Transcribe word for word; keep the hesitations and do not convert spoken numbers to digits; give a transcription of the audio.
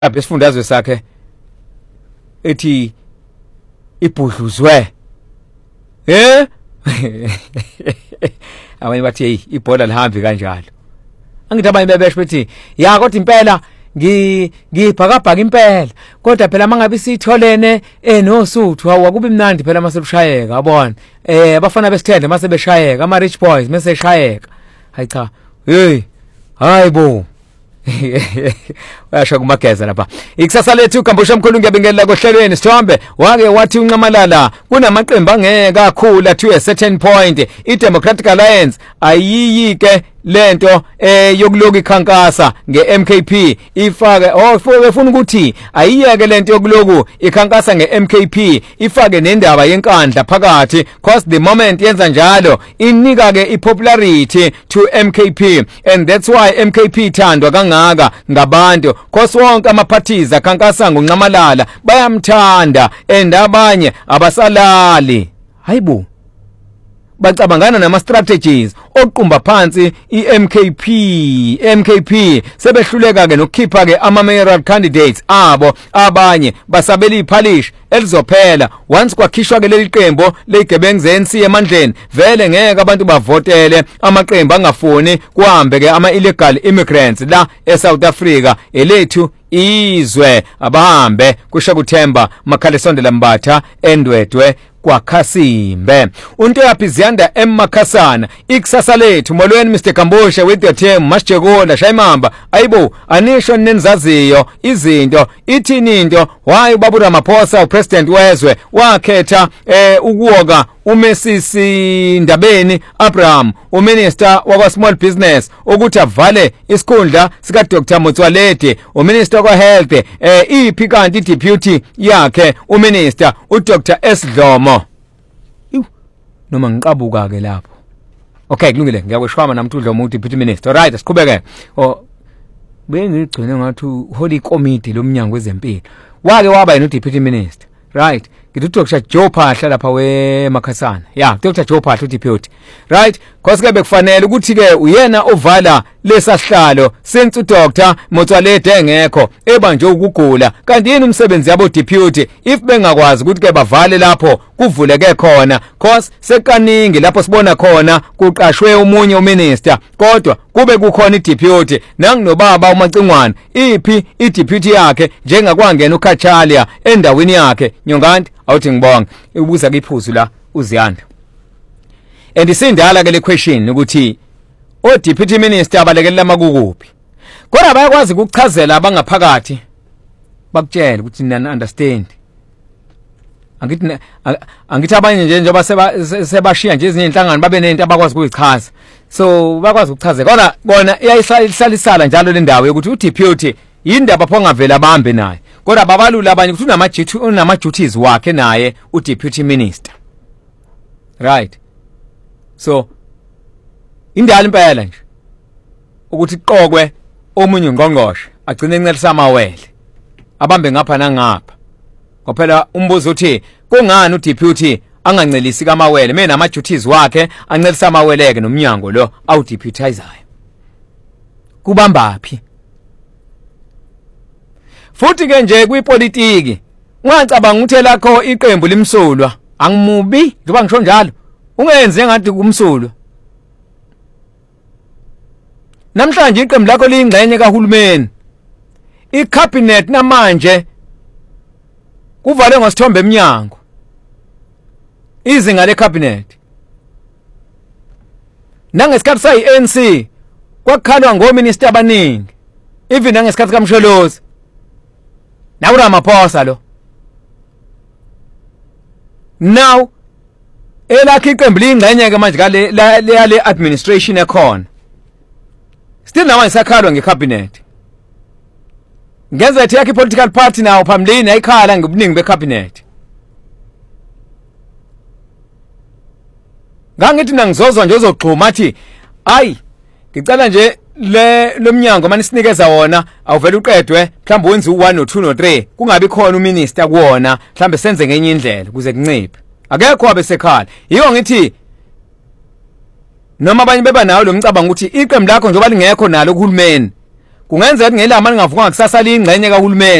abesifundazwe sakhe ethi ibhudluzwe eh abanye bathi hey ibhola lihambi kanjalo angithi abanye bebesho bethi ya kodwa impela ngi ngibhakabhaka impela kodwa phela mangabe sitholene enosuthu akubi mnandi phela masebushayeka yabona eh abafana besithende masebeshayeka ama rich boys meseshayeka hayi cha hey hayibo uyasho kumageza lapha ikusasa lethu Kambusha Mkhulu ngiyabingelela kohlelweni Sithombe wake wathi unqamalala kunamaqembu angeke kakhulu at a certain point iDemocratic Alliance ayiyike lento eh yokuloku ikhankasa ngeM K P ifake oh befuna ukuthi ayiyeke lento yokuloku ikhankasa ngeM K P ifake nendaba yenkandla phakathi cause the moment yenza njalo inika ke ipopularity to M K P and that's why M K P ithandwa kangaka ngabantu cause wonke ama parties akhankasa ngonqamalala bayamthanda and abanye abasalali hayibo bacabangana nama strategies oqumba phansi iM K P M K P sebehluleka ke nokukhipha ke ama mayoral candidates abo abanye basabela iphalish elizophela once kwakhishwa ke leli qembu legebengu ze-N C emandleni vele ngeke abantu bavotele amaqembu angafuni kuhambe ke ama illegal immigrants la eSouth Africa elethu izwe abahambe kusho kuThemba Makhalesondela Mbatha endwedwe kwaKhasimbe unto yaphiziyanda eMakhasana ikusasa lethu molweni Mister Kambusha with your team Masjekola Shayimamba ayibo anisho nenizaziyo izinto ithini into why uBaba Ramaphosa upresident wezwe wakhetha eh ukuwoka uMesisi Ndabeni Abraham uminister wakwa small business ukuthi avale isikhundla sika Doctor Motsoaledi uminister kwa health eh iphi kanti deputy yakhe uminister uDr S Dlomo noma ngiqabuka ke lapho okay kulungile ngiyakweshwama namthu uDlomo uDeputy minister right asiqhubeke oh bengigcine ngathi holy committee lomnyango wezempilo wake waba yena uDeputy minister right ngithi uDr Joe Phahla lapha weMakhasana yeah Dr Joe Phahla uDeputy right cause ke bekufanele ukuthi ke uyena ovala lesasihlalo since uDr Motsoaledi engekho eba nje ukugula kanti yini umsebenzi yabo deputy if bengakwazi ukuthi ke bavale lapho kuvuleke khona cause sekaningi lapho sibona khona kuqashwe umunye uminister kodwa kube kukhona iDeputy nanginobaba uMacingwane iphi iDeputy yakhe njengakwangena uKhachalia endaweni yakhe Nyongandi awuthi ngibonga ubuza kiphuzu la uziyanda and isindala ke le question ukuthi o deputy minister abalekelela makukuphi kodwa bayakwazi ukuchazela abangaphakathi bakutshela ukuthi nina understand angithi angithi abanye nje njengoba sebashiya nje ezinye inhlangano babe nento abakwazi ukuyichaza so bakwazi ukuchaza kodwa kona iyayihlalisala njalo le ndawo yokuthi u deputy indaba phongavela bahambe naye kodwa babalula abanye ukuthi unama duty unama duties wakhe naye u deputy minister right so indala impela nje ukuthi iqokwe omunye ungqongqoshe agcine encelisa amawele abambe ngapha nangapha ngophela umbuzo uthi kungani uDeputy angancelisi kamawele mina ama duties wakhe ancelisa amaweleke nomnyango lo awu deputizayo kubambaphi futhi ke nje kuyipolitiki ungacabanga ukuthi lakho iqembu limsulwa angimubi njoba ngisho njalo ungenze ngathi kumsulwa namhlanje iqembu lakho liyingxenye kaHulumeni icabinet namanje kuvale ngosithombe eminyango izinga lecabinet nangesikhathi sayi-N C kwakhalwa ngominister abaningi even nangesikhathi kaMsholozi nawu Ramaphosa lo now elakhi iqembu liyingxenye ke manje kale le administration ekhona still nawe isakhalwa ngecabinet ngenza ethi yakhe political party nawo phambilini ayikhala ngobuningi becabinet ngangithi nangizozwa nje uzogxuma athi ayi ngicela nje le lomnyango manje sinikeza wona awuvela uqedwe mhlawumbe wenze u1 no two no three kungabi khona uminister kuwona mhlawumbe senze ngenye indlela kuze kunciphe akekho abesekhala yiyo ngithi noma abanye beba nawo lo mcabanga ukuthi iqembu lakho njoba lingekho nalo kuHulumeni kungenzeka ngelama lingavukanga kusasa liyingxenye kahulumeni